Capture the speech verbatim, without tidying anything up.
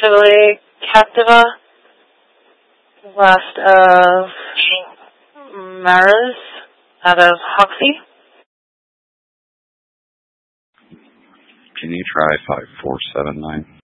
Chevrolet Captiva, west of Maris, out of Hoxie. Can you try five four seven nine?